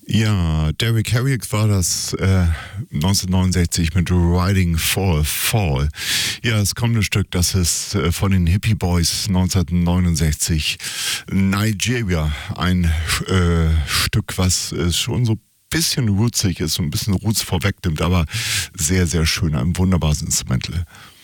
Ja, Derek Harriott war das 1969 mit Riding for a Fall. Ja, das kommende Stück, das ist von den Hippie Boys 1969. Nigeria, ein Stück, was schon so bisschen rootsig ist, so ein bisschen Roots vorwegnimmt, aber sehr, sehr schön, ein wunderbares Instrumental.